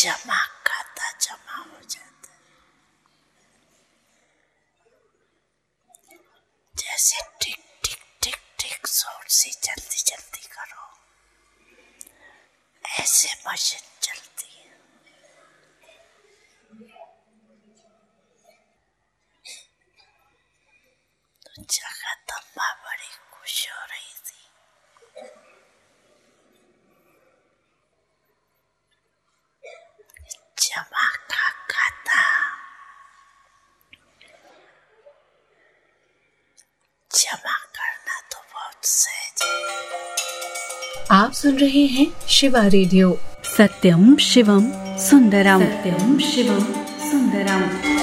जमा खाता जमा हो जाता है। जैसे टिक टिक टिक टिक जोर से जल्दी जल्दी करो, ऐसे मशीन चलती है। तो जगदम्बा बड़ी खुश हो रही थी। जमा का खाता जमा करना तो बहुत सहज है। आप सुन रहे हैं शिवा रेडियो। सत्यम शिवम सुंदरम, सत्यम शिवम सुंदरम।